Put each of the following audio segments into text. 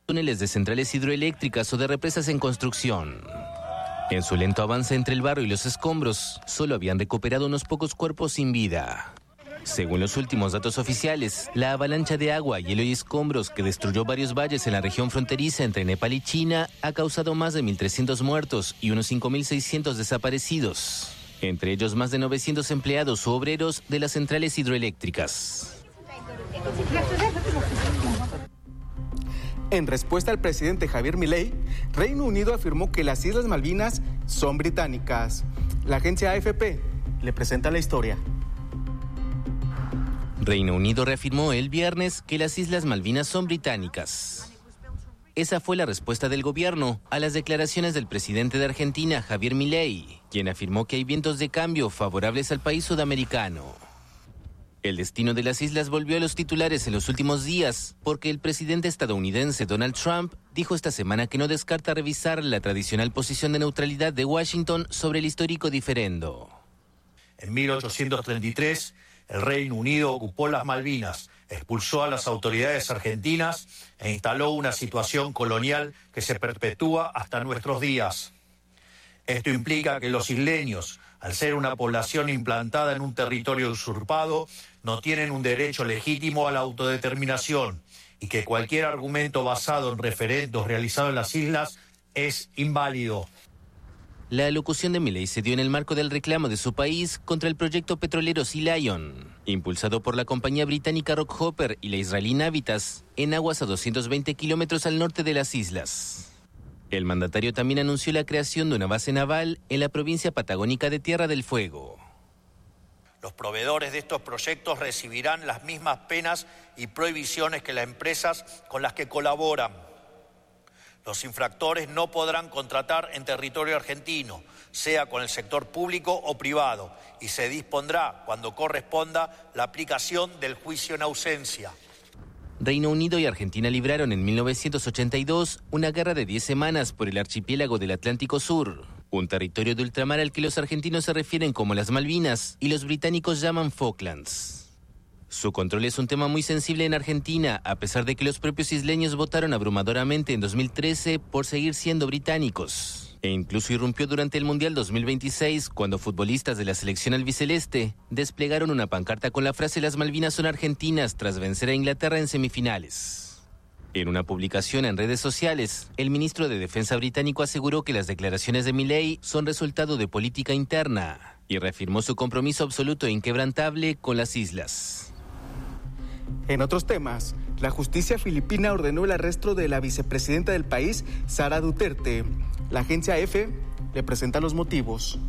túneles de centrales hidroeléctricas o de represas en construcción. En su lento avance entre el barro y los escombros, solo habían recuperado unos pocos cuerpos sin vida. Según los últimos datos oficiales, la avalancha de agua, hielo y escombros que destruyó varios valles en la región fronteriza entre Nepal y China ha causado más de 1.300 muertos y unos 5.600 desaparecidos, entre ellos más de 900 empleados u obreros de las centrales hidroeléctricas. En respuesta al presidente Javier Milei, Reino Unido afirmó que las Islas Malvinas son británicas. La agencia AFP le presenta la historia. Reino Unido reafirmó el viernes que las Islas Malvinas son británicas. Esa fue la respuesta del gobierno a las declaraciones del presidente de Argentina, Javier Milei, quien afirmó que hay vientos de cambio favorables al país sudamericano. El destino de las islas volvió a los titulares en los últimos días porque el presidente estadounidense Donald Trump dijo esta semana que no descarta revisar la tradicional posición de neutralidad de Washington sobre el histórico diferendo. En 1833, el Reino Unido ocupó las Malvinas, expulsó a las autoridades argentinas e instaló una situación colonial que se perpetúa hasta nuestros días. Esto implica que los isleños, al ser una población implantada en un territorio usurpado, no tienen un derecho legítimo a la autodeterminación y que cualquier argumento basado en referendos realizados en las islas es inválido. La alocución de Milei se dio en el marco del reclamo de su país contra el proyecto petrolero Sea Lion, impulsado por la compañía británica Rockhopper y la israelí Navitas, en aguas a 220 kilómetros al norte de las islas. El mandatario también anunció la creación de una base naval en la provincia patagónica de Tierra del Fuego. Los proveedores de estos proyectos recibirán las mismas penas y prohibiciones que las empresas con las que colaboran. Los infractores no podrán contratar en territorio argentino, sea con el sector público o privado, y se dispondrá, cuando corresponda, la aplicación del juicio en ausencia. Reino Unido y Argentina libraron en 1982 una guerra de 10 semanas por el archipiélago del Atlántico Sur, un territorio de ultramar al que los argentinos se refieren como las Malvinas y los británicos llaman Falklands. Su control es un tema muy sensible en Argentina, a pesar de que los propios isleños votaron abrumadoramente en 2013 por seguir siendo británicos. E incluso irrumpió durante el Mundial 2026, cuando futbolistas de la selección albiceleste desplegaron una pancarta con la frase «Las Malvinas son argentinas» tras vencer a Inglaterra en semifinales. En una publicación en redes sociales, el ministro de Defensa británico aseguró que las declaraciones de Milei son resultado de política interna y reafirmó su compromiso absoluto e inquebrantable con las islas. En otros temas, la justicia filipina ordenó el arresto de la vicepresidenta del país, Sara Duterte. La agencia AFP le presenta los motivos.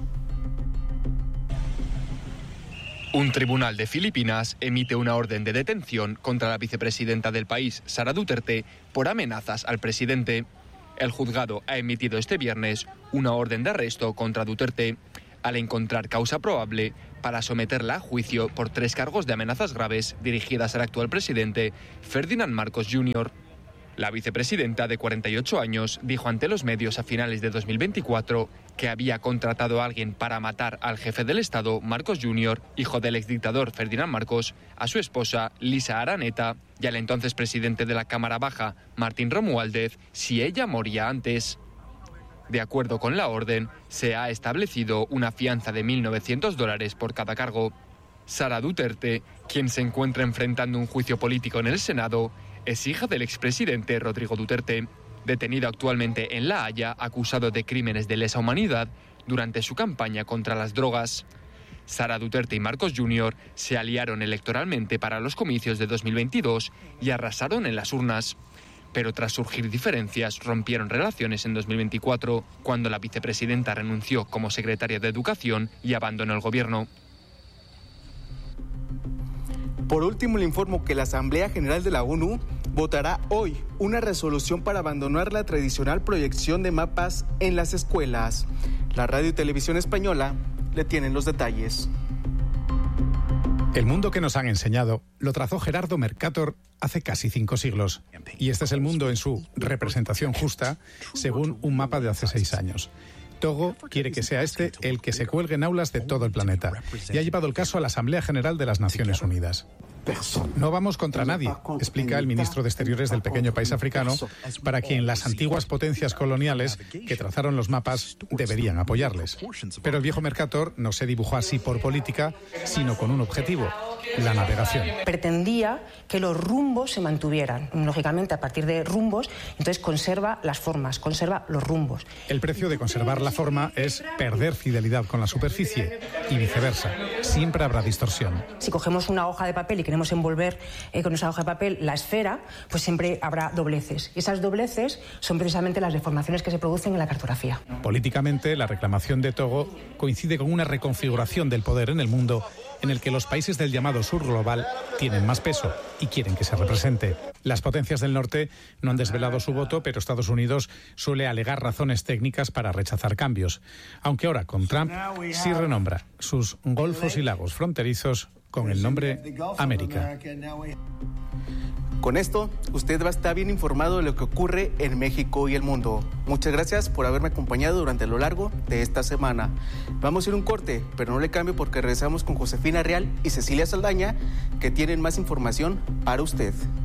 Un tribunal de Filipinas emite una orden de detención contra la vicepresidenta del país, Sara Duterte, por amenazas al presidente. El juzgado ha emitido este viernes una orden de arresto contra Duterte, al encontrar causa probable para someterla a juicio por 3 cargos de amenazas graves dirigidas al actual presidente, Ferdinand Marcos Jr. La vicepresidenta, de 48 años, dijo ante los medios a finales de 2024 que había contratado a alguien para matar al jefe del Estado, Marcos Jr., hijo del exdictador Ferdinand Marcos, a su esposa, Lisa Araneta, y al entonces presidente de la Cámara Baja, Martín Romualdez, si ella moría antes. De acuerdo con la orden, se ha establecido una fianza de $1.900 por cada cargo. Sara Duterte, quien se encuentra enfrentando un juicio político en el Senado, es hija del expresidente Rodrigo Duterte, detenido actualmente en La Haya, acusado de crímenes de lesa humanidad durante su campaña contra las drogas. Sara Duterte y Marcos Jr. se aliaron electoralmente para los comicios de 2022 y arrasaron en las urnas. Pero tras surgir diferencias, rompieron relaciones en 2024, cuando la vicepresidenta renunció como secretaria de Educación y abandonó el gobierno. Por último, le informo que la Asamblea General de la ONU votará hoy una resolución para abandonar la tradicional proyección de mapas en las escuelas. La Radio y Televisión Española le tienen los detalles. El mundo que nos han enseñado lo trazó Gerardo Mercator hace casi 5 siglos. Y este es el mundo en su representación justa, según un mapa de hace 6 años. Togo quiere que sea este el que se cuelgue en aulas de todo el planeta. Y ha llevado el caso a la Asamblea General de las Naciones Unidas. No vamos contra nadie, explica el ministro de Exteriores del pequeño país africano, para quien las antiguas potencias coloniales que trazaron los mapas deberían apoyarles. Pero el viejo Mercator no se dibujó así por política, sino con un objetivo: la navegación. Pretendía que los rumbos se mantuvieran. Lógicamente, a partir de rumbos, entonces conserva las formas, conserva los rumbos. El precio de conservar la forma es perder fidelidad con la superficie y viceversa. Siempre habrá distorsión. Si cogemos una hoja de papel y queremos envolver con esa hoja de papel la esfera, pues siempre habrá dobleces. Y esas dobleces son precisamente las deformaciones que se producen en la cartografía. Políticamente, la reclamación de Togo coincide con una reconfiguración del poder en el mundo en el que los países del llamado sur global tienen más peso y quieren que se represente. Las potencias del norte no han desvelado su voto, pero Estados Unidos suele alegar razones técnicas para rechazar cambios. Aunque ahora, con Trump, sí renombra sus golfos y lagos fronterizos con el nombre América. Con esto, usted va a estar bien informado de lo que ocurre en México y el mundo. Muchas gracias por haberme acompañado durante lo largo de esta semana. Vamos a ir a un corte, pero no le cambie porque regresamos con Josefina Real y Cecilia Saldaña, que tienen más información para usted.